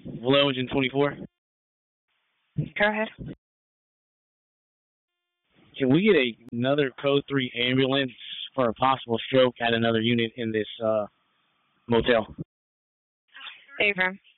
Hello, Engine 24. Go ahead. Can we get another Code 3 ambulance for a possible stroke at another unit in this motel? Affirm.